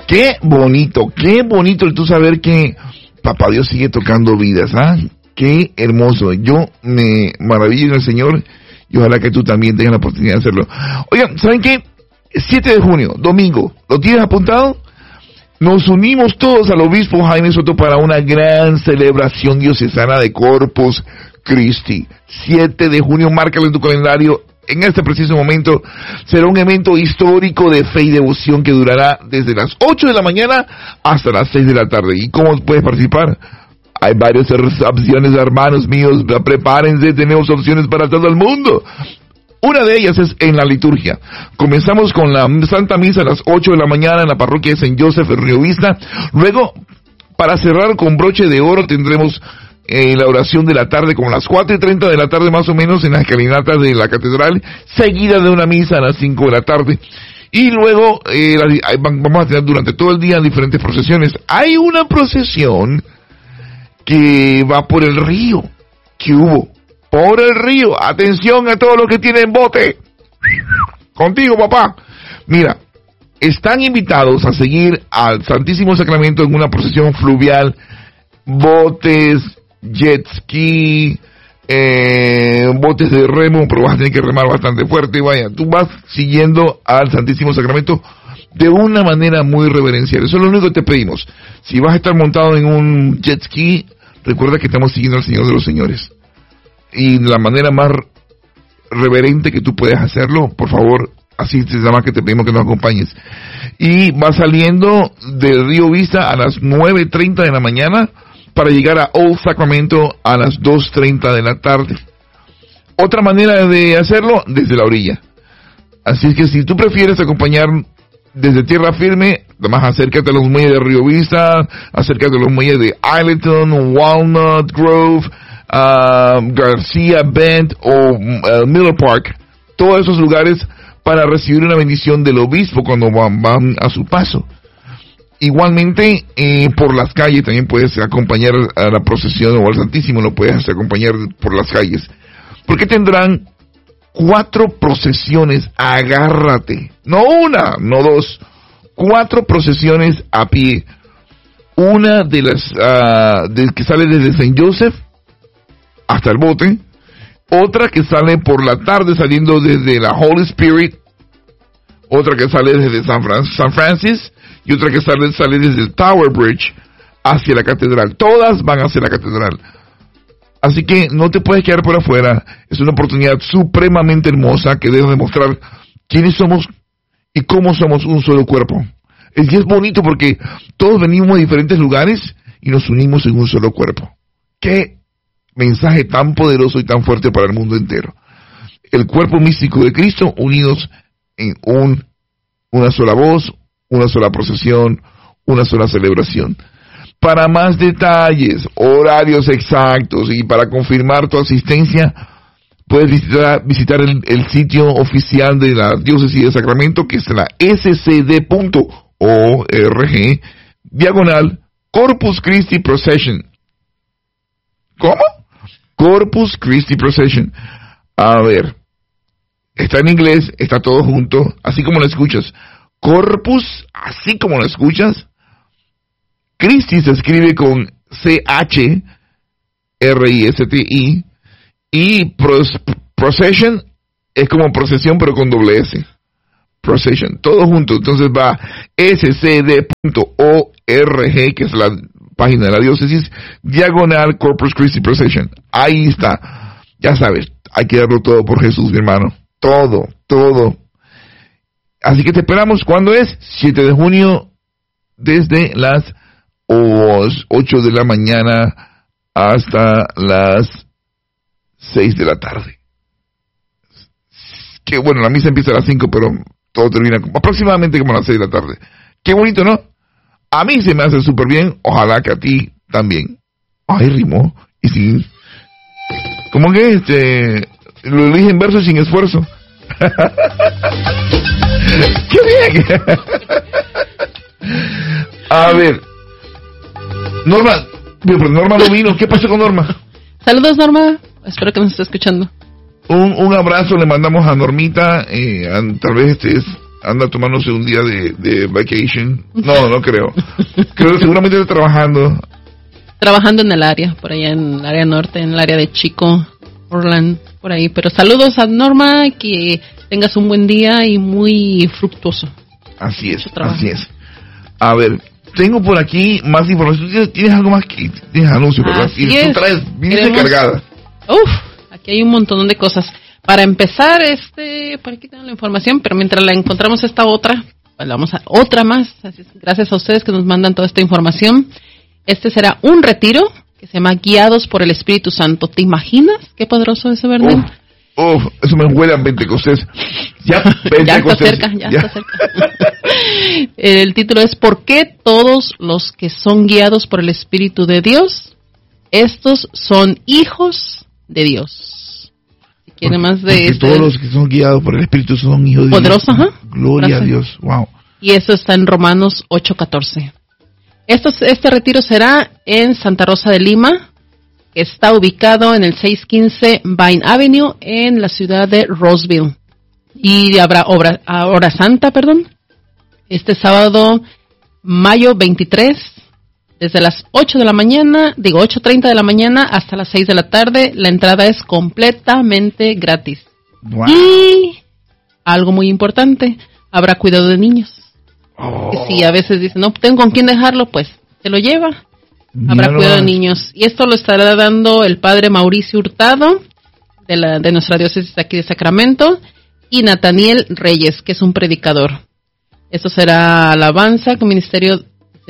qué bonito el tú saber que Papá Dios sigue tocando vidas, ¿ah? Qué hermoso. Yo me maravillo en el Señor y ojalá que tú también tengas la oportunidad de hacerlo. Oigan, ¿saben qué? 7 de junio, domingo, ¿lo tienes apuntado? Nos unimos todos al obispo Jaime Soto para una gran celebración diocesana de Corpus Christi. 7 de junio, márcalo en tu calendario. En este preciso momento será un evento histórico de fe y devoción que durará desde las 8 de la mañana hasta las 6 de la tarde. ¿Y cómo puedes participar? Hay varias opciones, hermanos míos. Prepárense, tenemos opciones para todo el mundo. Una de ellas es en la liturgia. Comenzamos con la Santa Misa a las 8 de la mañana en la parroquia de San Joseph en Río Vista. Luego, para cerrar con broche de oro, tendremos la oración de la tarde, como a las 4:30 de la tarde más o menos, en las escalinatas de la catedral, seguida de una misa a las 5 de la tarde. Y luego vamos a tener durante todo el día diferentes procesiones. Hay una procesión que va por el río, que hubo, por el río. Atención a todos los que tienen bote. Contigo, papá. Mira, están invitados a seguir al Santísimo Sacramento en una procesión fluvial, botes, jet ski, botes de remo, pero vas a tener que remar bastante fuerte. Vaya, tú vas siguiendo al Santísimo Sacramento de una manera muy reverencial. Eso es lo único que te pedimos. Si vas a estar montado en un jet ski, recuerda que estamos siguiendo al Señor de los Señores. Y de la manera más reverente que tú puedes hacerlo, por favor, así se llama que te pedimos que nos acompañes. Y va saliendo del Río Vista a las 9:30 de la mañana para llegar a Old Sacramento a las 2:30 de la tarde. Otra manera de hacerlo, desde la orilla. Así es que si tú prefieres acompañar desde tierra firme, además acércate a los muelles de Río Vista, acércate a los muelles de Isleton, Walnut Grove, García Bend o Miller Park, todos esos lugares para recibir una bendición del obispo cuando van a su paso. Igualmente, por las calles también puedes acompañar a la procesión o al Santísimo, lo puedes acompañar por las calles. Porque tendrán 4 procesiones, agárrate. No una, no 2. 4 procesiones a pie. Una de las que sale desde San Joseph hasta el bote. Otra que sale por la tarde saliendo desde la Holy Spirit. Otra que sale desde San Francis. Y otra que sale desde el Tower Bridge hacia la catedral. Todas van hacia la catedral. Así que no te puedes quedar por afuera. Es una oportunidad supremamente hermosa que debes demostrar quiénes somos y cómo somos un solo cuerpo. Y es bonito porque todos venimos de diferentes lugares y nos unimos en un solo cuerpo. Qué mensaje tan poderoso y tan fuerte para el mundo entero. El cuerpo místico de Cristo unidos en una sola voz, una sola procesión, una sola celebración. Para más detalles, horarios exactos y para confirmar tu asistencia, puedes visitar el sitio oficial de la Diócesis de Sacramento, que es la scd.org/Corpus Christi Procession. ¿Cómo? Corpus Christi Procession. A ver, está en inglés, está todo junto, así como lo escuchas. Corpus, así como lo escuchas. Christi se escribe con CHRISTI y Procession es como procesión pero con doble S. Procession, todo junto. Entonces va scd.org, que es la página de la diócesis, / Corpus Christi Procession. Ahí está. Ya sabes, hay que darlo todo por Jesús, mi hermano. Todo. Así que te esperamos. ¿Cuándo es? 7 de junio, desde las 8 de la mañana hasta las 6 de la tarde. Que bueno, la misa empieza a las 5, pero todo termina aproximadamente como a las 6 de la tarde. Qué bonito, ¿no? A mí se me hace súper bien, ojalá que a ti también. Ay, rimó. Y sí. ¿Cómo que lo elige en verso sin esfuerzo? ¡Qué bien! A ver. Norma no vino. ¿Qué pasó con Norma? Saludos, Norma. Espero que nos esté escuchando. Un abrazo le mandamos a Normita. Tal vez anda tomándose un día de vacation. No creo. Creo que seguramente está trabajando. Trabajando en el área, por allá en el área norte, en el área de Chico, Orland, por ahí. Pero saludos a Norma, que tengas un buen día y muy fructuoso. Así es. A ver, tengo por aquí más información. ¿Tienes algo más que tienes anuncios, verdad? Así Y tú traes, vienes cargada. Aquí hay un montón de cosas. Para empezar, por aquí tengo la información, pero mientras la encontramos esta otra, pues vamos a otra más. Así es, gracias a ustedes que nos mandan toda esta información. Será un retiro que se llama Guiados por el Espíritu Santo. ¿Te imaginas? Qué poderoso eso, ¿verdad? Eso me huele a Pentecostés. Ya está cerca. El título es ¿Por qué todos los que son guiados por el Espíritu de Dios, estos son hijos de Dios? Si quiere más de todos los que son guiados por el Espíritu son hijos de poderoso, Dios. Poderoso, Gloria a Dios. Wow. Y eso está en Romanos 8:14. Este retiro será en Santa Rosa de Lima, que está ubicado en el 615 Vine Avenue, en la ciudad de Roseville. Y habrá hora santa, este sábado, mayo 23, desde las 8:30 de la mañana hasta las 6 de la tarde. La entrada es completamente gratis. Wow. Y algo muy importante, habrá cuidado de niños. Si a veces dicen, no tengo con quién dejarlo, pues se lo lleva. Habrá cuidado de niños. Y esto lo estará dando el padre Mauricio Hurtado, de nuestra diócesis aquí de Sacramento, y Nathaniel Reyes, que es un predicador. Esto será alabanza con ministerio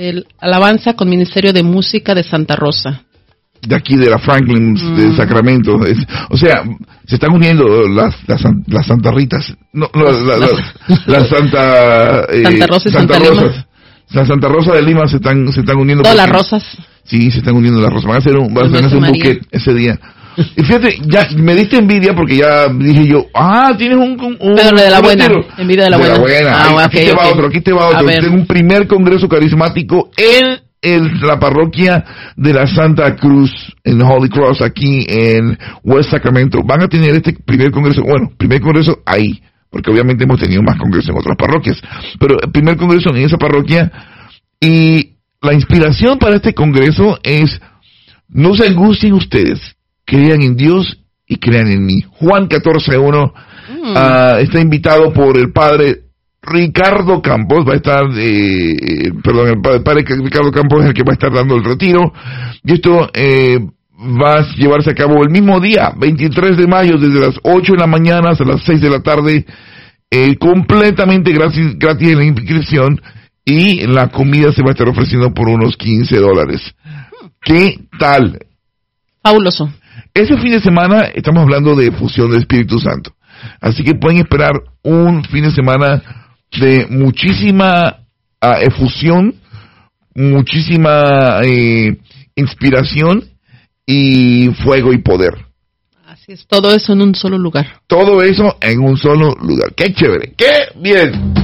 de música de Santa Rosa. De aquí, de la Franklin, de Sacramento. Se están uniendo las santarritas. Las Santa Rosa y Santa Lima. La Santa Rosa de Lima se están uniendo. Todas las rosas. Sí, se están uniendo las rosas. Van a hacer un buquet ese día. Y fíjate, ya me diste envidia porque ya dije yo, tienes un pero de la buena, envidia de la buena. Aquí te va otro. Tengo un primer congreso carismático en la parroquia de la Santa Cruz, en Holy Cross, aquí en West Sacramento. Van a tener este primer congreso ahí, porque obviamente hemos tenido más congresos en otras parroquias, pero el primer congreso en esa parroquia. Y la inspiración para este congreso es: no se angustien ustedes, crean en Dios y crean en mí. Juan 14:1 está invitado por el padre Ricardo Campos. Va a estar, el padre Ricardo Campos es el que va a estar dando el retiro. Y esto va a llevarse a cabo el mismo día, 23 de mayo, desde las 8 de la mañana hasta las 6 de la tarde, completamente gratis en la inscripción, y la comida se va a estar ofreciendo por unos $15. ¿Qué tal? Fabuloso. Ese fin de semana estamos hablando de fusión del Espíritu Santo, así que pueden esperar un fin de semana de muchísima efusión, muchísima inspiración y fuego y poder. Así es, todo eso en un solo lugar. Todo eso en un solo lugar. ¡Qué chévere! ¡Qué bien!